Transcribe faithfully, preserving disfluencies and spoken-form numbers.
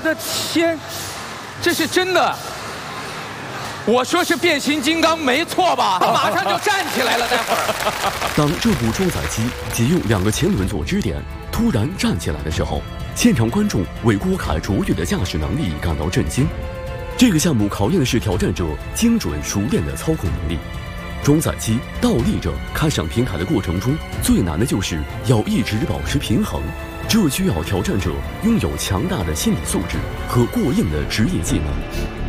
的天，这是真的！我说是变形金刚没错吧？他马上就站起来了，待会儿。 当这部装载机仅用两个前轮做支点，突然站起来的时候，现场观众为郭凯卓越的驾驶能力感到震惊。这个项目考验的是挑战者精准熟练的操控能力。装载机倒立着开上平台的过程中，最难的就是要一直保持平衡，这需要挑战者拥有强大的心理素质和过硬的职业技能。